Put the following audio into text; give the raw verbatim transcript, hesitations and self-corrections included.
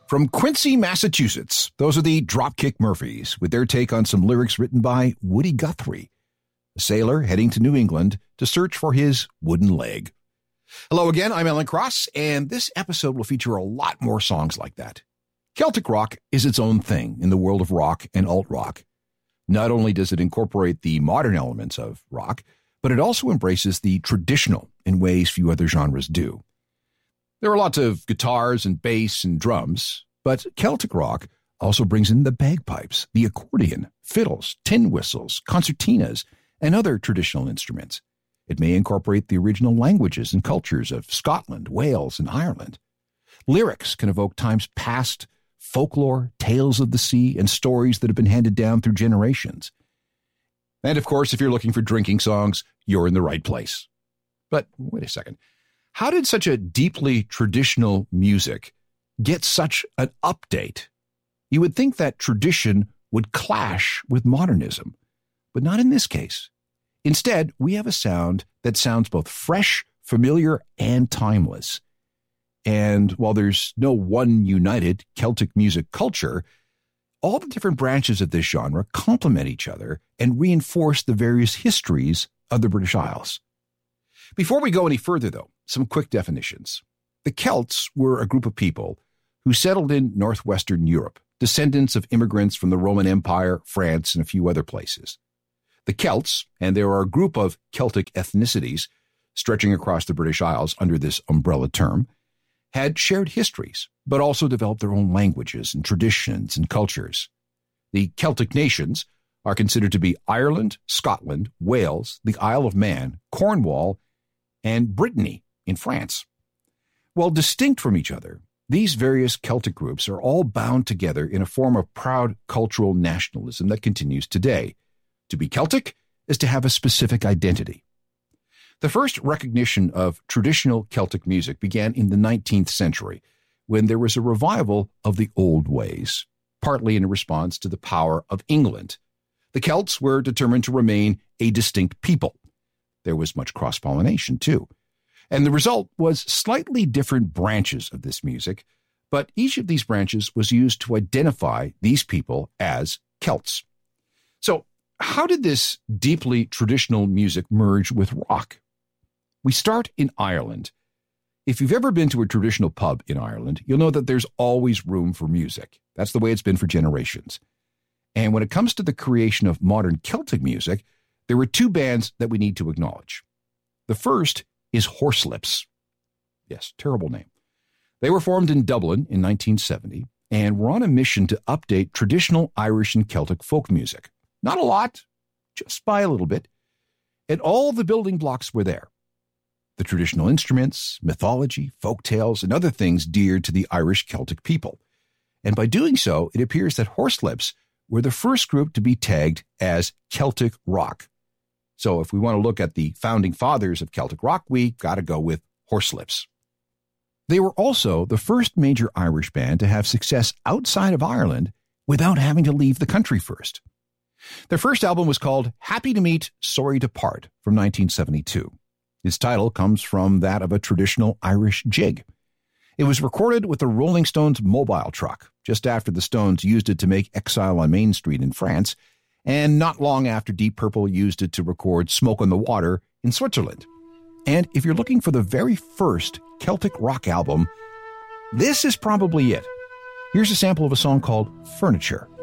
From Quincy, Massachusetts, those are the Dropkick Murphys, with their take on some lyrics written by Woody Guthrie, a sailor heading to New England to search for his wooden leg. Hello again, I'm Alan Cross, and this episode will feature a lot more songs like that. Celtic rock is its own thing in the world of rock and alt-rock. Not only does it incorporate the modern elements of rock, but it also embraces the traditional in ways few other genres do. There are lots of guitars and bass and drums, but Celtic rock also brings in the bagpipes, the accordion, fiddles, tin whistles, concertinas, and other traditional instruments. It may incorporate the original languages and cultures of Scotland, Wales, and Ireland. Lyrics can evoke times past, folklore, tales of the sea, and stories that have been handed down through generations. And of course, if you're looking for drinking songs, you're in the right place. But wait a second. How did such a deeply traditional music get such an update? You would think that tradition would clash with modernism, but not in this case. Instead, we have a sound that sounds both fresh, familiar, and timeless. And while there's no one united Celtic music culture, all the different branches of this genre complement each other and reinforce the various histories of the British Isles. Before we go any further, though, some quick definitions. The Celts were a group of people who settled in northwestern Europe, descendants of immigrants from the Roman Empire, France, and a few other places. The Celts, and there are a group of Celtic ethnicities stretching across the British Isles under this umbrella term, had shared histories, but also developed their own languages and traditions and cultures. The Celtic nations are considered to be Ireland, Scotland, Wales, the Isle of Man, Cornwall, and Brittany in France. While distinct from each other, these various Celtic groups are all bound together in a form of proud cultural nationalism that continues today. To be Celtic is to have a specific identity. The first recognition of traditional Celtic music began in the nineteenth century, when there was a revival of the old ways, partly in response to the power of England. The Celts were determined to remain a distinct people. There was much cross-pollination, too. And the result was slightly different branches of this music, but each of these branches was used to identify these people as Celts. So, how did this deeply traditional music merge with rock? We start in Ireland. If you've ever been to a traditional pub in Ireland, you'll know that there's always room for music. That's the way it's been for generations. And when it comes to the creation of modern Celtic music, there were two bands that we need to acknowledge. The first is Horslips. Yes, terrible name. They were formed in Dublin in nineteen seventy and were on a mission to update traditional Irish and Celtic folk music. Not a lot, just by a little bit. And all the building blocks were there. The traditional instruments, mythology, folk tales, and other things dear to the Irish Celtic people. And by doing so, it appears that Horslips were the first group to be tagged as Celtic rock. So if we want to look at the founding fathers of Celtic rock, we got to go with Horslips. They were also the first major Irish band to have success outside of Ireland without having to leave the country first. Their first album was called Happy to Meet, Sorry to Part from nineteen seventy-two. Its title comes from that of a traditional Irish jig. It was recorded with the Rolling Stones mobile truck, just after the Stones used it to make Exile on Main Street in France, and not long after Deep Purple used it to record Smoke on the Water in Switzerland. And if you're looking for the very first Celtic rock album, this is probably it. Here's a sample of a song called Furniture.